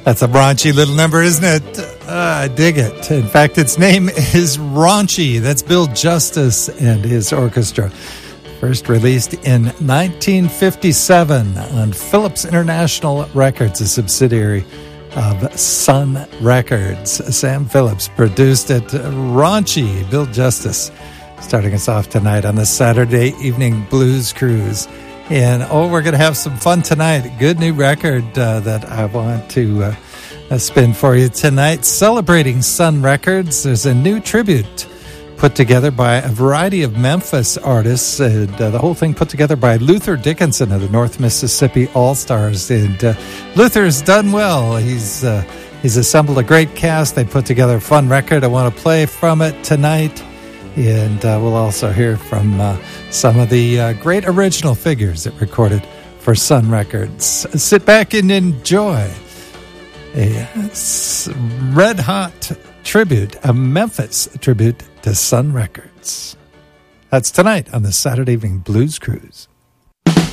That's a raunchy little number, isn't it? I dig it. In fact, its name is Raunchy. That's Bill Justice and his orchestra. First released in 1957 on Philips International Records, a subsidiary of Sun Records. Sam Phillips produced it. Raunchy, Bill Justice, starting us off tonight on the Saturday Evening Blues Cruise. And, we're going to have some fun tonight. Good new record that I want to spin for you tonight. Celebrating Sun Records, there's a new tribute put together by a variety of Memphis artists. The whole thing put together by Luther Dickinson of the North Mississippi All-Stars. And Luther's done well. He's assembled a great cast. They put together a fun record. I want to play from it tonight. And we'll also hear from some of the great original figures that recorded for Sun Records. Sit back and enjoy a red-hot tribute, a Memphis tribute to Sun Records. That's tonight on the Saturday Evening Blues Cruise.